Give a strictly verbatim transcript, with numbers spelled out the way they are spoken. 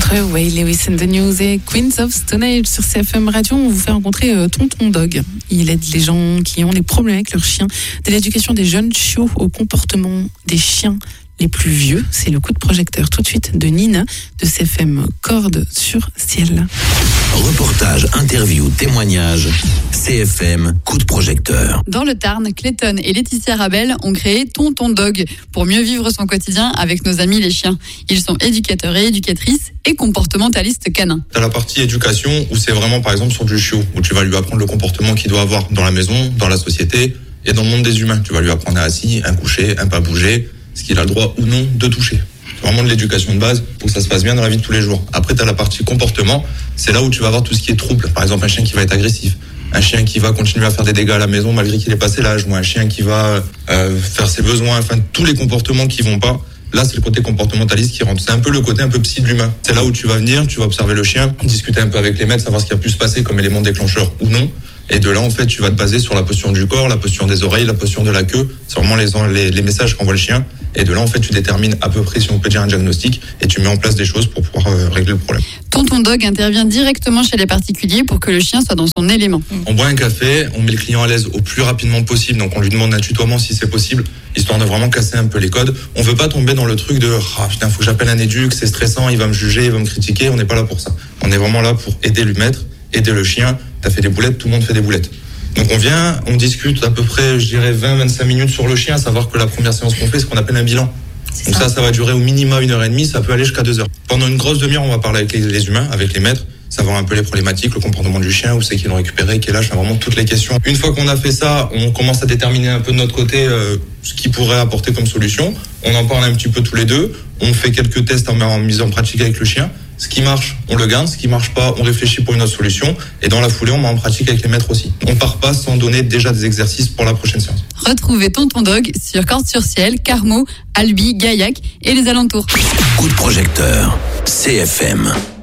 Entre Way Lewis and the News et Queens of Stone Age sur C F M Radio, on vous fait rencontrer euh, Tonton Dog. Il aide les gens qui ont des problèmes avec leurs chiens, de l'éducation des jeunes chiots au comportement des chiens les plus vieux. C'est le coup de projecteur tout de suite de Nina de C F M Corde sur Ciel. Reportage, interview, témoignage, C F M coup de projecteur. Dans le Tarn, Clayton et Laetitia Rabel ont créé Tonton Dog pour mieux vivre son quotidien avec nos amis les chiens. Ils sont éducateurs et éducatrices et comportementalistes canins. T'as la partie éducation où c'est vraiment par exemple sur du chiot, où tu vas lui apprendre le comportement qu'il doit avoir dans la maison, dans la société et dans le monde des humains. Tu vas lui apprendre un assis, un couché, un pas bouger, ce qu'il a le droit ou non de toucher. C'est vraiment de l'éducation de base pour que ça se passe bien dans la vie de tous les jours. Après, tu as la partie comportement, c'est là où tu vas avoir tout ce qui est trouble. Par exemple, un chien qui va être agressif, un chien qui va continuer à faire des dégâts à la maison malgré qu'il ait passé l'âge, ou un chien qui va euh, faire ses besoins, enfin tous les comportements qui vont pas. Là, c'est le côté comportementaliste qui rentre. C'est un peu le côté un peu psy de l'humain. C'est là où tu vas venir, tu vas observer le chien, discuter un peu avec les maîtres, savoir ce qui a pu se passer comme élément déclencheur ou non. Et de là, en fait, tu vas te baser sur la posture du corps, la posture des oreilles, la posture de la queue. C'est vraiment les, les, les messages qu'envoie le chien. Et de là, en fait, tu détermines à peu près, si on peut dire, un diagnostic et tu mets en place des choses pour pouvoir euh, régler le problème. Tonton Dog intervient directement chez les particuliers pour que le chien soit dans son élément. On boit un café, on met le client à l'aise au plus rapidement possible. Donc, on lui demande un tutoiement si c'est possible, histoire de vraiment casser un peu les codes. On veut pas tomber dans le truc de « Ah putain, faut que j'appelle un éduc, c'est stressant, il va me juger, il va me critiquer ». On n'est pas là pour ça. On est vraiment là pour aider le maître, aider le chien. T'as fait des boulettes, tout le monde fait des boulettes. Donc on vient, on discute à peu près, je dirais, vingt à vingt-cinq minutes sur le chien, à savoir que la première séance qu'on fait, c'est ce qu'on appelle un bilan. C'est Donc ça. ça, ça va durer au minimum une heure et demie, ça peut aller jusqu'à deux heures. Pendant une grosse demi-heure, on va parler avec les, les humains, avec les maîtres, savoir un peu les problématiques, le comportement du chien, où c'est qu'ils l'ont récupéré, quel âge, vraiment toutes les questions. Une fois qu'on a fait ça, on commence à déterminer un peu de notre côté euh, ce qu'il pourrait apporter comme solution. On en parle un petit peu tous les deux, on fait quelques tests en, en mise en pratique avec le chien. Ce qui marche, on le garde. Ce qui marche pas, on réfléchit pour une autre solution. Et dans la foulée, on met en pratique avec les maîtres aussi. On part pas sans donner déjà des exercices pour la prochaine séance. Retrouvez Tonton Dog sur Corde-sur-Ciel, Carmaux, Albi, Gaillac et les alentours. Coup de projecteur, C F M.